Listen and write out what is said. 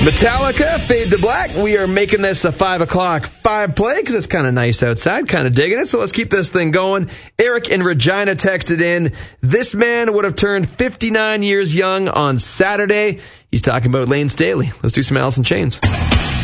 Metallica, Fade to Black. We are making this a 5 o'clock 5 play because it's kind of nice outside, kind of digging it. So let's keep this thing going. Eric in Regina texted in, this man would have turned 59 years young on Saturday. He's talking about Lane Staley. Let's do some Alice in Chains.